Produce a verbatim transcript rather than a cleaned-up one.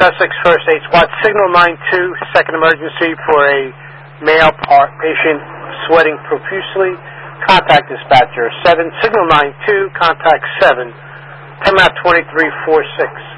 Sussex First Aid Squad, signal nine two, second emergency for a male part patient sweating profusely. Contact dispatcher seven, signal nine two, contact seven, ten map twenty-three four six.